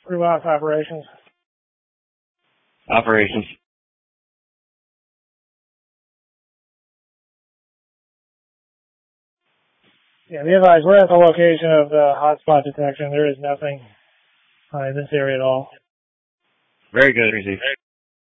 Crew Ops Operations. Operations. Yeah, be advised, we're at the location of the hotspot detection. There is nothing in this area at all. Very good, received.